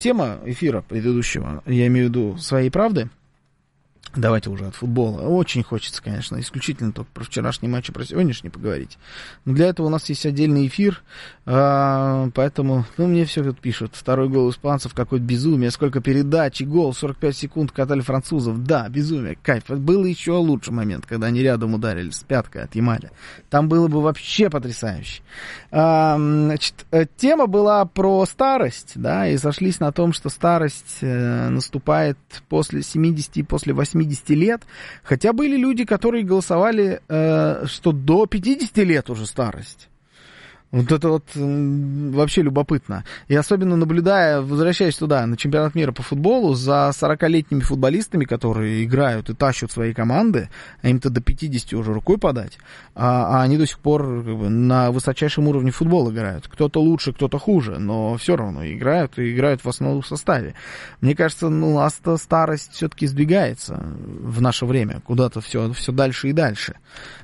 тема эфира предыдущего, я имею в виду «Своей правды». Давайте уже от футбола. Очень хочется, конечно, исключительно только про вчерашний матч и про сегодняшний поговорить. Но для этого у нас есть отдельный эфир, поэтому, мне все тут пишут. Второй гол испанцев, какое-то безумие, сколько передач и гол, 45 секунд катали французов. Да, безумие, кайф. Был еще лучший момент, когда они рядом ударились с пяткой от Ямаля. Там было бы вообще потрясающе. Значит, тема была про старость, да, и сошлись на том, что старость наступает после 70 и после 80 лет, хотя были люди, которые голосовали, что до 50 лет уже старость. Вот это вот вообще любопытно. И особенно наблюдая, возвращаясь туда, на чемпионат мира по футболу, за 40-летними футболистами, которые играют и тащат свои команды, а им-то до 50 уже рукой подать, а они до сих пор на высочайшем уровне футбола играют. Кто-то лучше, кто-то хуже, но все равно играют и играют в основном составе. Мне кажется, старость все-таки сдвигается в наше время, куда-то все дальше и дальше.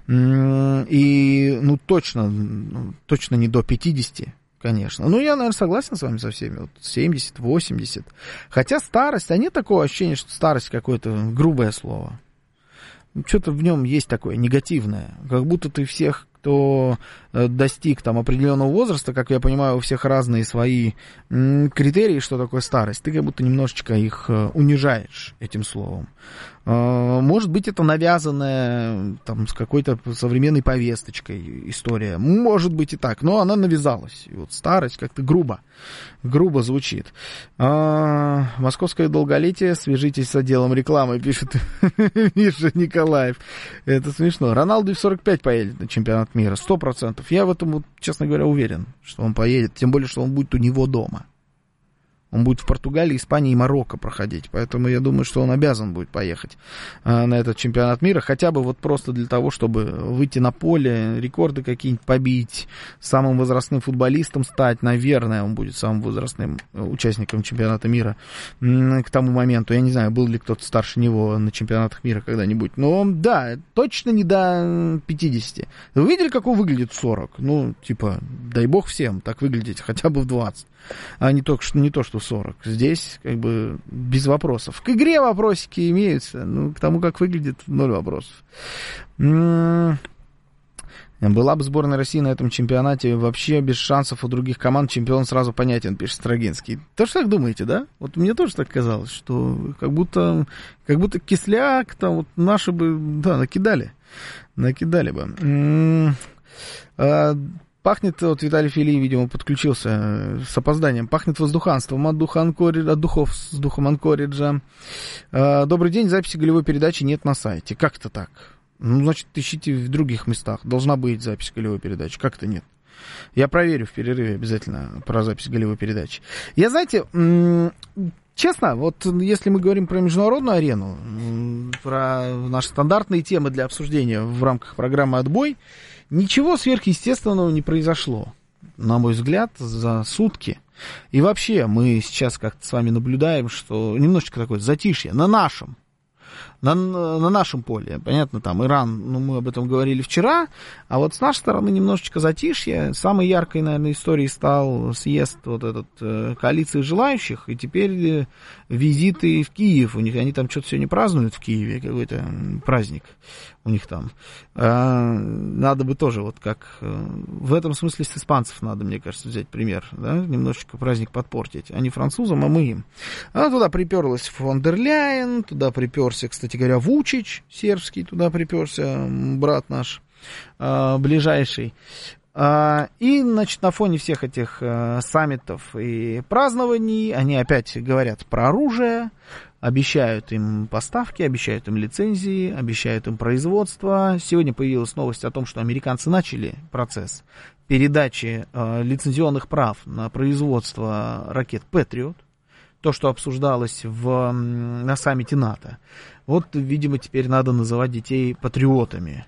И, точно не до 50, конечно. Я, наверное, согласен с вами со всеми. Вот 70, 80. Хотя старость, а нет такого ощущения, что старость какое-то грубое слово. Что-то в нем есть такое негативное. Как будто ты всех, кто достиг там определенного возраста, как я понимаю, у всех разные свои критерии, что такое старость. Ты как будто немножечко их унижаешь этим словом. Может быть, это навязанная там с какой-то современной повесточкой история. Может быть и так, но она навязалась. И вот старость как-то грубо звучит. Московское долголетие, свяжитесь с отделом рекламы, пишет Миша Николаев. Это смешно. Роналду в 45 поедет на чемпионат мира, 100%. Я в этом, честно говоря, уверен, что он поедет, тем более, что он будет у него дома. Он будет в Португалии, Испании и Марокко проходить. Поэтому я думаю, что он обязан будет поехать на этот чемпионат мира. Хотя бы вот просто для того, чтобы выйти на поле, рекорды какие-нибудь побить, самым возрастным футболистом стать. Наверное, он будет самым возрастным участником чемпионата мира к тому моменту. Я не знаю, был ли кто-то старше него на чемпионатах мира когда-нибудь. Но да, точно не до 50. Вы видели, как он выглядит в 40? Дай бог всем так выглядеть хотя бы в 20. А не то, что в 40. Здесь, без вопросов. К игре вопросики имеются, к тому, как выглядит, 0 вопросов. Была бы сборная России на этом чемпионате вообще без шансов у других команд, чемпион сразу понятен, пишет Строгинский. Тоже так думаете, да? Вот мне тоже так казалось, что как будто кисляк, там наши бы, накидали бы. Пахнет, Виталий Филин, видимо, подключился с опозданием, пахнет воздуханством от духов с духом Анкориджа. Добрый день, записи голевой передачи нет на сайте. Как это так? Значит, ищите в других местах. Должна быть запись голевой передачи. Как это нет? Я проверю в перерыве обязательно про запись голевой передачи. Я, знаете, честно, если мы говорим про международную арену, про наши стандартные темы для обсуждения в рамках программы «Отбой», ничего сверхъестественного не произошло, на мой взгляд, за сутки. И вообще мы сейчас как-то с вами наблюдаем, что немножечко такое затишье на нашем поле. Понятно, там Иран, мы об этом говорили вчера, а вот с нашей стороны немножечко затишье. Самой яркой, наверное, историей стал съезд коалиции желающих, и теперь визиты в Киев. У них, они там что-то сегодня празднуют в Киеве, какой-то праздник у них там. Надо бы тоже, как в этом смысле с испанцев надо, мне кажется, взять пример, да? Немножечко праздник подпортить, а не французам, а мы им. Туда приперлась фон дер Ляйен, туда приперся, кстати говоря, Вучич сербский, туда приперся брат наш ближайший. И, на фоне всех этих саммитов и празднований они опять говорят про оружие, обещают им поставки, обещают им лицензии, обещают им производство. Сегодня появилась новость о том, что американцы начали процесс передачи лицензионных прав на производство ракет «Патриот». То, что обсуждалось на саммите НАТО. Видимо, теперь надо называть детей патриотами.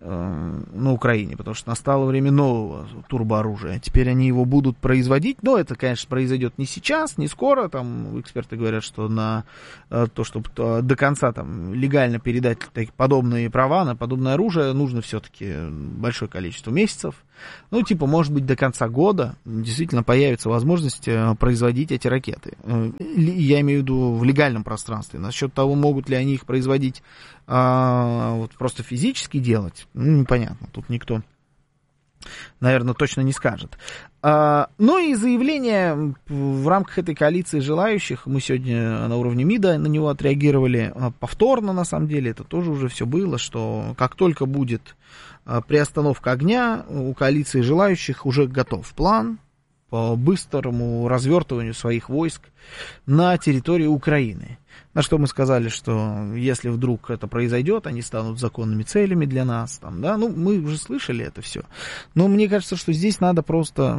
на Украине, потому что настало время нового турбооружия. Теперь они его будут производить, но это, конечно, произойдет не сейчас, не скоро. Там эксперты говорят, что на то, чтобы до конца там легально передать подобные права на подобное оружие, нужно все-таки большое количество месяцев. Ну, типа, может быть, до конца года действительно появится возможность производить эти ракеты. Я имею в виду в легальном пространстве. Насчет того, могут ли они их производить вот просто физически делать, непонятно. Тут никто, наверное, точно не скажет. Ну и заявление в рамках этой коалиции желающих, мы сегодня на уровне МИДа на него отреагировали повторно, на самом деле, это тоже уже все было, что как только будет приостановка огня, у коалиции желающих уже готов план по быстрому развертыванию своих войск на территории Украины. На что мы сказали, что если вдруг это произойдет, они станут законными целями для нас. Там, да? Ну, мы уже слышали это все. Но мне кажется, что здесь надо просто,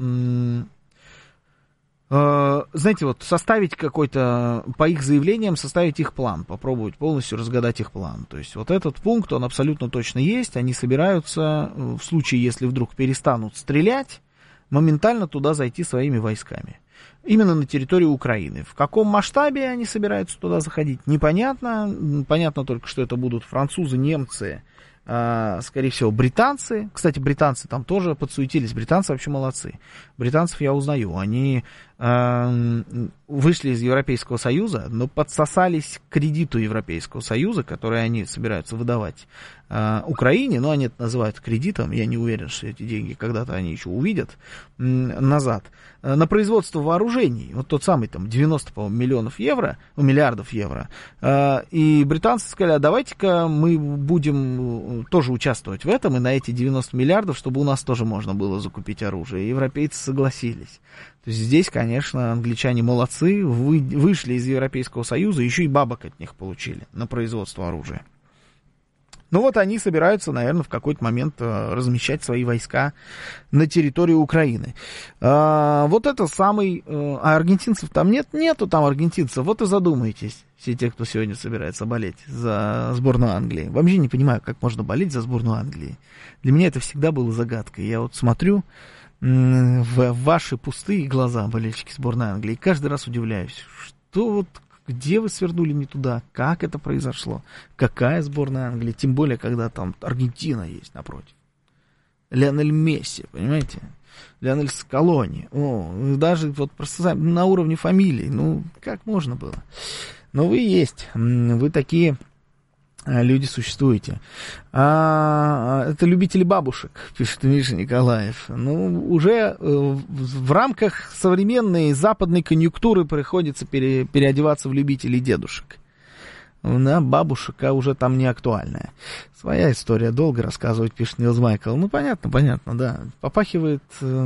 знаете, вот составить какой-то, по их заявлениям, составить их план, попробовать полностью разгадать их план. То есть вот этот пункт, он абсолютно точно есть. Они собираются, в случае, если вдруг перестанут стрелять, моментально туда зайти своими войсками. Именно на территорию Украины. В каком масштабе они собираются туда заходить, непонятно. Понятно только, что это будут французы, немцы, скорее всего, британцы. Кстати, британцы там тоже подсуетились. Британцы вообще молодцы. Британцев я узнаю. Они вышли из Европейского Союза, но подсосались к кредиту Европейского Союза, который они собираются выдавать Украине. Но они это называют кредитом. Я не уверен, что эти деньги когда-то они еще увидят назад. На производство вооружений. Вот тот самый там 90, по-моему, миллиардов евро. И британцы сказали, а давайте-ка мы будем тоже участвовать в этом, и на эти 90 миллиардов, чтобы у нас тоже можно было закупить оружие. И европейцы согласились. То есть здесь, конечно, англичане молодцы, вышли из Европейского Союза, еще и бабок от них получили на производство оружия. Ну вот они собираются, наверное, в какой-то момент размещать свои войска на территории Украины. Вот это самый... А аргентинцев там нет? Нету там аргентинцев. Вот и задумайтесь, все те, кто сегодня собирается болеть за сборную Англии. Вообще не понимаю, как можно болеть за сборную Англии. Для меня это всегда было загадкой. Я вот смотрю в ваши пустые глаза, болельщики сборной Англии, и каждый раз удивляюсь, что вот... Где вы свернули не туда? Как это произошло? Какая сборная Англии? Тем более, когда там Аргентина есть напротив. Лионель Месси, понимаете? Лионель Скалони. Даже вот просто на уровне фамилий. Ну, как можно было? Но вы есть. Вы такие люди существуете. Это любители бабушек, пишет Миша Николаев. Ну, уже в рамках современной западной конъюнктуры приходится переодеваться в любителей дедушек. На бабушек, а уже там не актуальная. Своя история, долго рассказывать, пишет Нилс Майкл. Ну, понятно, да. Попахивает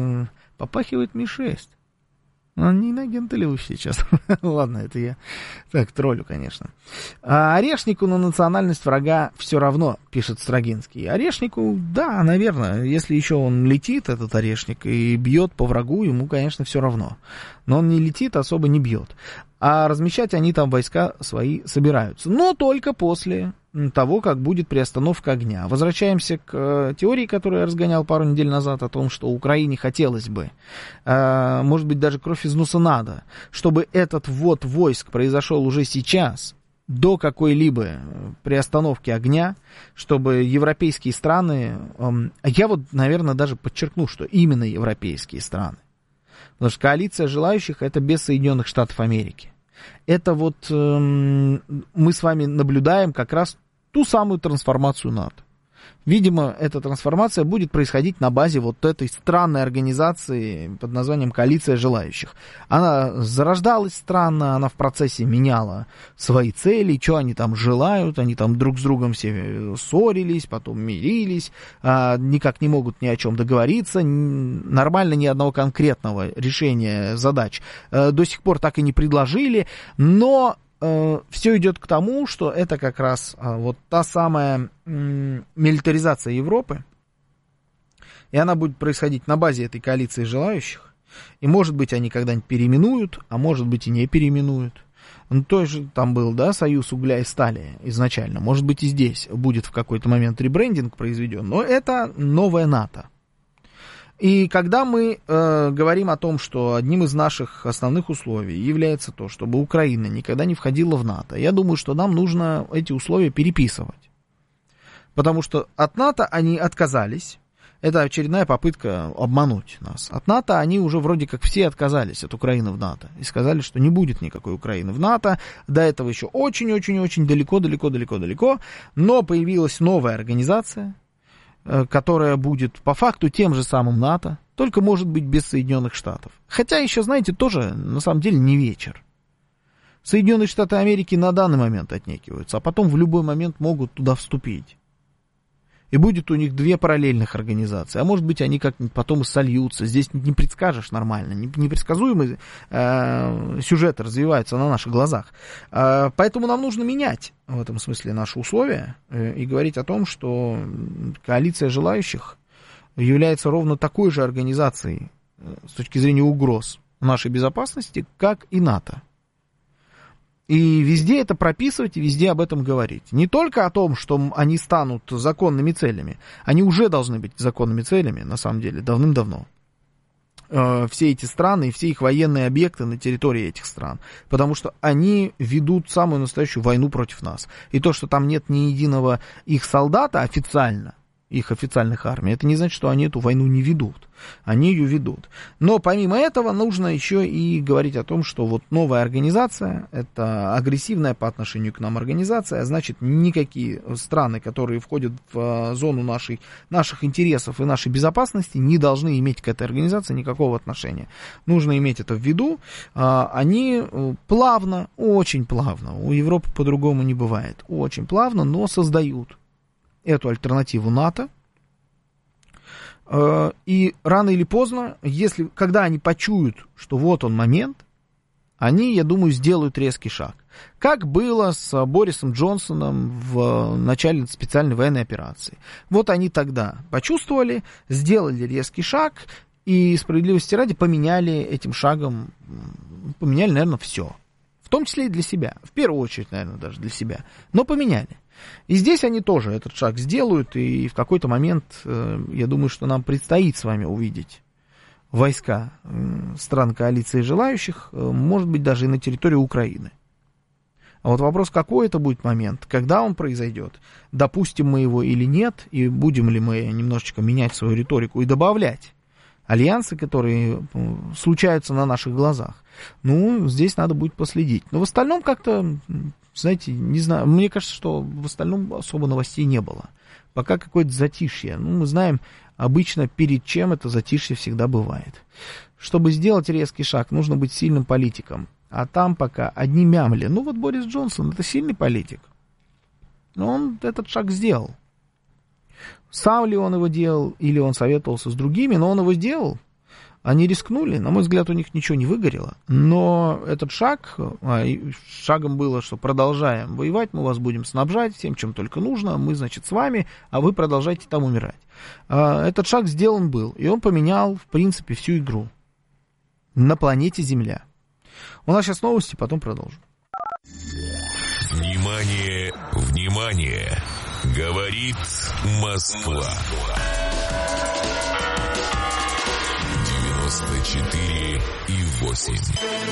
Ми-6. Он не агент или сейчас. Ладно, это я так троллю, конечно. Орешнику на национальность врага все равно, пишет Строгинский. Орешнику, да, наверное, если еще он летит, этот орешник, и бьет по врагу, ему, конечно, все равно. Но он не летит, особо не бьет. А размещать они там войска свои собираются. Но только после того, как будет приостановка огня. Возвращаемся к теории, которую я разгонял пару недель назад, о том, что Украине хотелось бы, может быть, даже кровь из носа надо, чтобы этот ввод войск произошел уже сейчас, до какой-либо приостановки огня, чтобы европейские страны, я вот, наверное, даже подчеркну, что именно европейские страны, потому что коалиция желающих — это без Соединенных Штатов Америки. Это вот мы с вами наблюдаем как раз ту самую трансформацию НАТО. Видимо, эта трансформация будет происходить на базе вот этой странной организации под названием «Коалиция желающих». Она зарождалась странно, она в процессе меняла свои цели, что они там желают, они там друг с другом все ссорились, потом мирились, никак не могут ни о чем договориться, нормально ни одного конкретного решения задач до сих пор так и не предложили, но... все идет к тому, что это как раз вот та самая милитаризация Европы, и она будет происходить на базе этой коалиции желающих, и может быть они когда-нибудь переименуют, а может быть и не переименуют. Ну, той же там был, да, союз угля и стали изначально. Может быть, и здесь будет в какой-то момент ребрендинг произведен, но это новая НАТО. И когда мы говорим о том, что одним из наших основных условий является то, чтобы Украина никогда не входила в НАТО, я думаю, что нам нужно эти условия переписывать. Потому что от НАТО они отказались. Это очередная попытка обмануть нас. От НАТО они уже вроде как все отказались от Украины в НАТО. И сказали, что не будет никакой Украины в НАТО. До этого еще очень-очень-очень далеко. Но появилась новая организация, которая будет по факту тем же самым НАТО, только может быть без Соединенных Штатов. Хотя еще, знаете, тоже на самом деле не вечер. Соединенные Штаты Америки на данный момент отнекиваются, а потом в любой момент могут туда вступить. И будет у них две параллельных организации. А может быть, они как-нибудь потом и сольются. Здесь не предскажешь нормально. Непредсказуемые сюжеты развиваются на наших глазах. Поэтому нам нужно менять в этом смысле наши условия и говорить о том, что коалиция желающих является ровно такой же организацией с точки зрения угроз нашей безопасности, как и НАТО. И везде это прописывать, и везде об этом говорить. Не только о том, что они станут законными целями. Они уже должны быть законными целями, на самом деле, давным-давно. Все эти страны и все их военные объекты на территории этих стран. Потому что они ведут самую настоящую войну против нас. И то, что там нет ни единого их солдата официально, их официальных армий, это не значит, что они эту войну не ведут. Они ее ведут. Но помимо этого нужно еще и говорить о том, что вот новая организация, это агрессивная по отношению к нам организация, а значит, никакие страны, которые входят в зону наших интересов и нашей безопасности, не должны иметь к этой организации никакого отношения. Нужно иметь это в виду. Они плавно, очень плавно, у Европы по-другому не бывает, очень плавно, но создают эту альтернативу НАТО. И рано или поздно, когда они почуют, что вот он момент, они, я думаю, сделают резкий шаг. Как было с Борисом Джонсоном в начале специальной военной операции. Вот они тогда почувствовали, сделали резкий шаг, и справедливости ради поменяли этим шагом, наверное, все. В том числе и для себя. В первую очередь, наверное, даже для себя. Но поменяли. И здесь они тоже этот шаг сделают, и в какой-то момент, я думаю, что нам предстоит с вами увидеть войска стран коалиции желающих, может быть, даже и на территории Украины. А вот вопрос, какой это будет момент, когда он произойдет, допустим мы его или нет, и будем ли мы немножечко менять свою риторику и добавлять альянсы, которые случаются на наших глазах. Ну, здесь надо будет последить. Но в остальном как-то, знаете, не знаю, мне кажется, что в остальном особо новостей не было. Пока какое-то затишье. Ну, мы знаем, обычно перед чем это затишье всегда бывает. Чтобы сделать резкий шаг, нужно быть сильным политиком. А там пока одни мямли. Ну, вот Борис Джонсон, это сильный политик. Но он этот шаг сделал. Сам ли он его делал, или он советовался с другими, но он его сделал. Они рискнули, на мой взгляд, у них ничего не выгорело. Но этот шаг, шагом было, что продолжаем воевать, мы вас будем снабжать всем, чем только нужно, мы, значит, с вами, а вы продолжайте там умирать. Этот шаг сделан был, и он поменял, в принципе, всю игру на планете Земля. У нас сейчас новости, потом продолжим. Внимание, внимание! Говорит Москва. 94,8.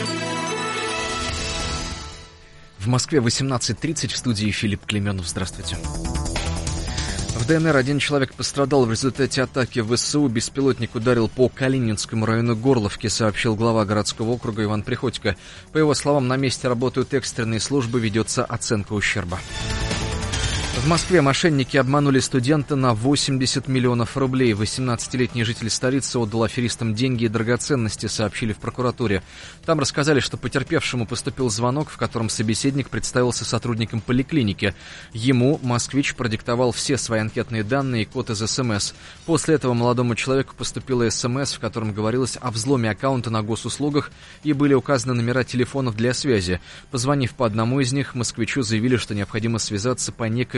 В Москве 18:30, в студии Филипп Клеменов. Здравствуйте. В ДНР один человек пострадал в результате атаки ВСУ. Беспилотник ударил по Калининскому району Горловки, сообщил глава городского округа Иван Приходько. По его словам, на месте работают экстренные службы, ведется оценка ущерба. В Москве мошенники обманули студента на 80 миллионов рублей. 18-летний житель столицы отдал аферистам деньги и драгоценности, сообщили в прокуратуре. Там рассказали, что потерпевшему поступил звонок, в котором собеседник представился сотрудником поликлиники. Ему москвич продиктовал все свои анкетные данные и код из СМС. После этого молодому человеку поступила СМС, в котором говорилось о взломе аккаунта на госуслугах и были указаны номера телефонов для связи. Позвонив по одному из них, москвичу заявили, что необходимо связаться по некоему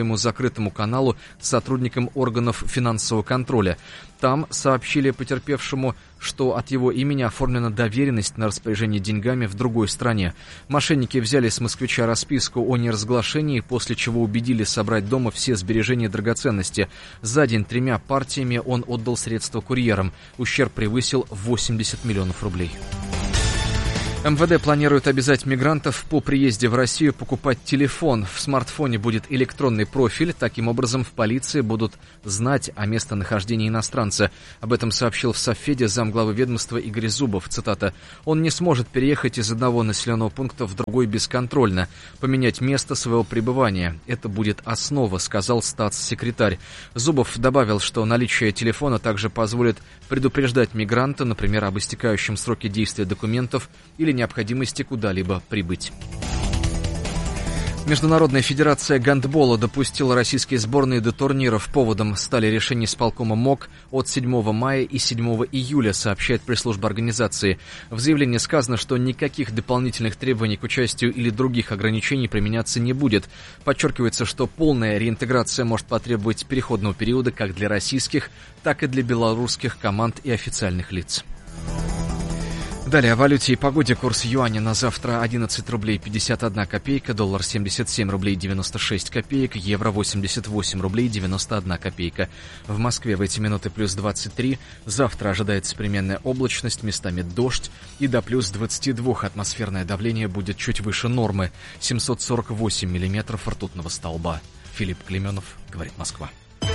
своему закрытому каналу сотрудникам органов финансового контроля. Там сообщили потерпевшему, что от его имени оформлена доверенность на распоряжение деньгами в другой стране. Мошенники взяли с москвича расписку о неразглашении, после чего убедили собрать дома все сбережения и драгоценности. За день 3 партиями он отдал средства курьерам. Ущерб превысил 80 миллионов рублей. МВД планирует обязать мигрантов по приезде в Россию покупать телефон. В смартфоне будет электронный профиль. Таким образом, в полиции будут знать о местонахождении иностранца. Об этом сообщил в Совфеде замглавы ведомства Игорь Зубов. Цитата. «Он не сможет переехать из одного населенного пункта в другой бесконтрольно, поменять место своего пребывания. Это будет основа», сказал статс-секретарь. Зубов добавил, что наличие телефона также позволит предупреждать мигранта, например, об истекающем сроке действия документов или необходимости куда-либо прибыть. Международная федерация гандбола допустила российские сборные до турниров. Поводом стали решения исполкома МОК от 7 мая и 7 июля, сообщает пресс-служба организации. В заявлении сказано, что никаких дополнительных требований к участию или других ограничений применяться не будет. Подчеркивается, что полная реинтеграция может потребовать переходного периода как для российских, так и для белорусских команд и официальных лиц. Далее о валюте и погоде. Курс юаня на завтра 11 рублей 51 копейка, доллар 77 рублей 96 копеек, евро 88 рублей 91 копейка. В Москве в эти минуты плюс 23. Завтра ожидается переменная облачность, местами дождь, и до плюс 22 атмосферное давление будет чуть выше нормы. 748 миллиметров ртутного столба. Филипп Клеменов, говорит Москва.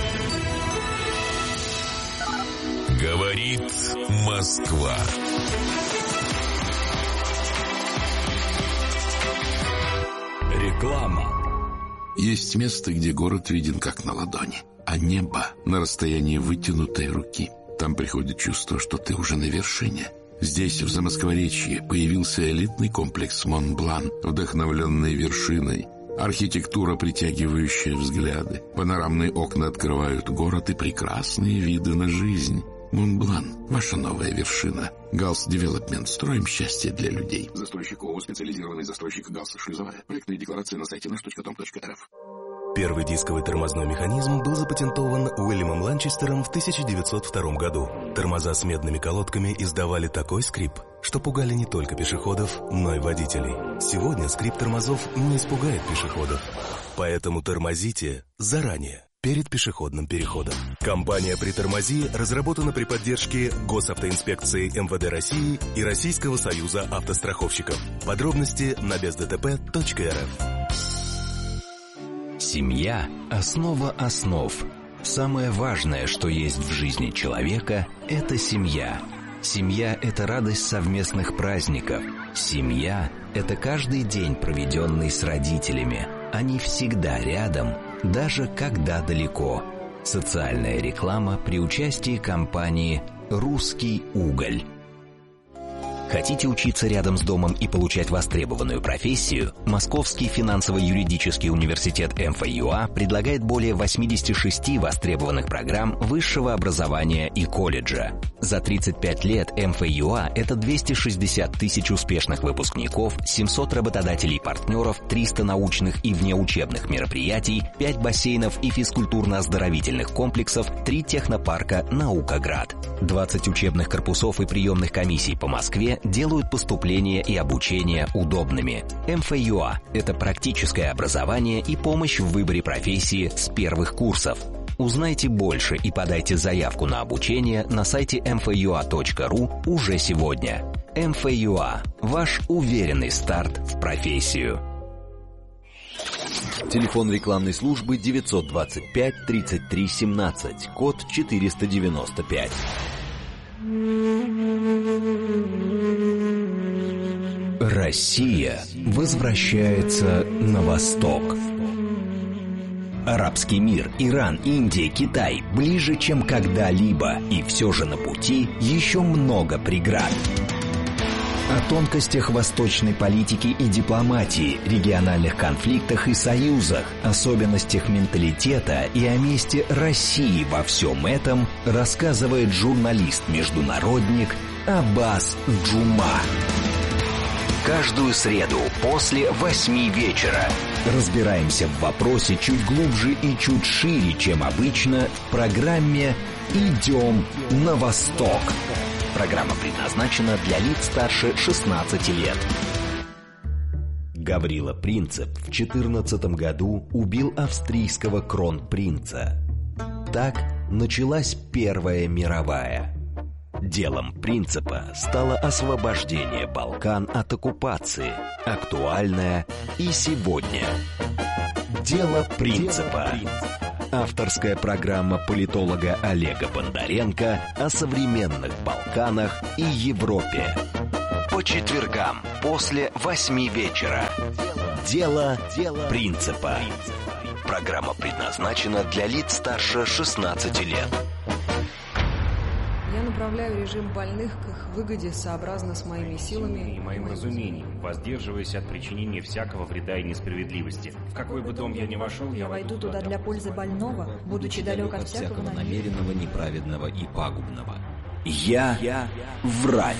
Говорит Москва. Реклама. Есть место, где город виден как на ладони, а небо на расстоянии вытянутой руки. Там приходит чувство, что ты уже на вершине. Здесь, в Замоскворечье, появился элитный комплекс Монблан, вдохновленный вершиной. Архитектура, притягивающая взгляды. Панорамные окна открывают город и прекрасные виды на жизнь. Монблан – ваша новая вершина. Галс Девелопмент. Строим счастье для людей. Застройщик ООО «Специализированный застройщик Галс Шлюзовая». Проектные декларации на сайте наш.com.рф. Первый дисковый тормозной механизм был запатентован Уильямом Ланчестером в 1902 году. Тормоза с медными колодками издавали такой скрип, что пугали не только пешеходов, но и водителей. Сегодня скрип тормозов не испугает пешеходов. Поэтому тормозите заранее, перед пешеходным переходом. Компания «Притормози» разработана при поддержке Госавтоинспекции МВД России и Российского союза автостраховщиков. Подробности на бездтп.рф. Семья – основа основ. Самое важное, что есть в жизни человека – это семья. Семья – это радость совместных праздников. Семья – это каждый день, проведенный с родителями. Они всегда рядом, даже когда далеко. Социальная реклама при участии компании «Русский уголь». Хотите учиться рядом с домом и получать востребованную профессию? Московский финансово-юридический университет МФЮА предлагает более 86 востребованных программ высшего образования и колледжа. За 35 лет МФЮА – это 260 тысяч успешных выпускников, 700 работодателей-партнеров, 300 научных и внеучебных мероприятий, 5 бассейнов и физкультурно-оздоровительных комплексов, 3 технопарка «Наукоград». 20 учебных корпусов и приемных комиссий по Москве делают поступление и обучение удобными. МФЮА – это практическое образование и помощь в выборе профессии с первых курсов. Узнайте больше и подайте заявку на обучение на сайте mfua.ru уже сегодня. МФЮА – ваш уверенный старт в профессию. Телефон рекламной службы 925 33 17, код 495. Россия возвращается на восток. Арабский мир, Иран, Индия, Китай ближе, чем когда-либо, и все же на пути еще много преград. О тонкостях восточной политики и дипломатии, региональных конфликтах и союзах, особенностях менталитета и о месте России во всем этом рассказывает журналист-международник Аббас Джума. Каждую среду после 8 вечера. Разбираемся в вопросе чуть глубже и чуть шире, чем обычно, в программе «Идем на восток». Программа предназначена для лиц старше 16 лет. Гаврила Принцип в 14 году убил австрийского кронпринца. Так началась Первая мировая. Делом Принципа стало освобождение Балкан от оккупации, актуальное и сегодня. Дело Принципа. Авторская программа политолога Олега Бондаренко о современных Балканах и Европе. По четвергам после 8 вечера. Дело Принципа. Программа предназначена для лиц старше 16 лет. Я направляю режим больных к их выгоде сообразно с моими силами и моим разумением, воздерживаясь от причинения всякого вреда и несправедливости. В какой бы дом я ни вошел, я войду туда для пользы больного, будучи далек от всякого намеренного, неправедного и пагубного. Я врач.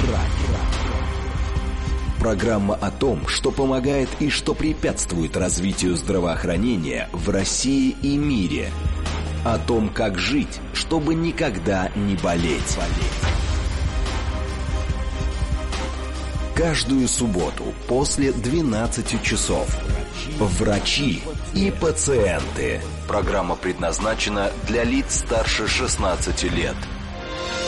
Программа о том, что помогает и что препятствует развитию здравоохранения в России и мире. О том, как жить, чтобы никогда не болеть. Каждую субботу после 12 часов. Врачи и пациенты. Программа предназначена для лиц старше 16 лет.